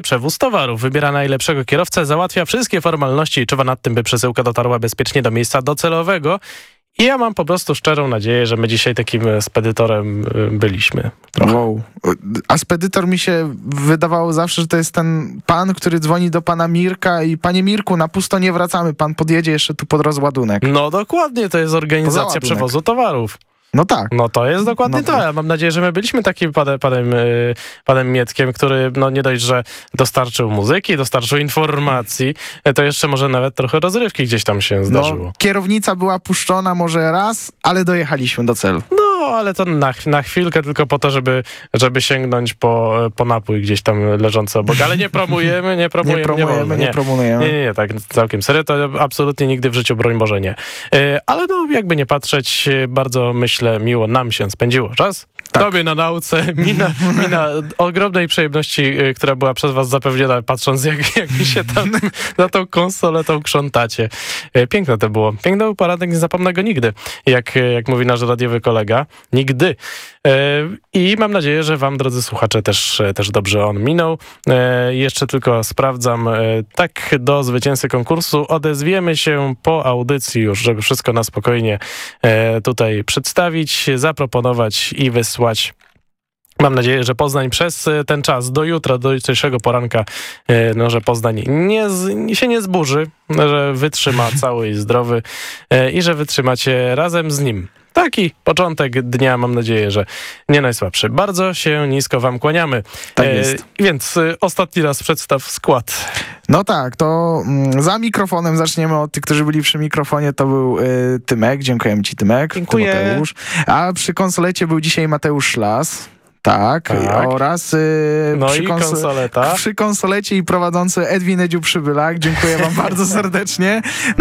Przewóz towarów wybiera najlepszego kierowcę, załatwia wszystkie formalności i czuwa nad tym, by przesyłka dotarła bezpiecznie do miejsca docelowego. I ja mam po prostu szczerą nadzieję, że my dzisiaj takim spedytorem byliśmy. Trochę. Wow. A spedytor mi się wydawało zawsze, że to jest ten pan, który dzwoni do pana Mirka i panie Mirku, na pusto nie wracamy, pan podjedzie jeszcze tu pod rozładunek. No dokładnie, to jest organizacja Załadunek. przewozu towarów. No tak. No to jest dokładnie to. Ja mam nadzieję, że my byliśmy takim panem Mietkiem, który no nie dość, że dostarczył muzyki, dostarczył informacji, to jeszcze może nawet trochę rozrywki gdzieś tam się zdarzyło. No, kierownica była puszczona może raz, ale dojechaliśmy do celu. No, ale to na chwilkę tylko po to, żeby sięgnąć po napój gdzieś tam leżący obok. Ale nie promujemy. Nie promujemy. Nie, tak całkiem serio, to absolutnie nigdy w życiu, broń Boże, nie. Ale no, jakby nie patrzeć, bardzo myślę, miło nam się spędziło czas. Tak. Tobie na nauce, mi na ogromnej przyjemności, która była przez was zapewniona, patrząc jak się tam na tą konsolę krzątacie. Piękne to było. Piękny był poranek, nie zapomnę go nigdy. Jak mówi nasz radiowy kolega. Nigdy. I mam nadzieję, że wam, drodzy słuchacze, też dobrze on minął. Jeszcze tylko sprawdzam, tak do zwycięzcy konkursu odezwiemy się po audycji już, żeby wszystko na spokojnie tutaj przedstawić, zaproponować i wysłać. Mam nadzieję, że Poznań przez ten czas do jutra, do jutrzejszego poranka, no, że Poznań się nie zburzy, że wytrzyma cały i zdrowy i że wytrzymacie razem z nim. Taki początek dnia, mam nadzieję, że nie najsłabszy. Bardzo się nisko wam kłaniamy. Tak jest. Więc ostatni raz przedstaw skład. No tak, to za mikrofonem zaczniemy od tych, którzy byli przy mikrofonie. To był Tymek. Dziękujemy ci, Tymek. Dziękuję. Tymoteusz. A przy konsolecie był dzisiaj Mateusz Szlas. Tak. Oraz konsoleta. Przy konsolecie i prowadzący Edwin Edziu Przybylak. Dziękuję wam bardzo serdecznie.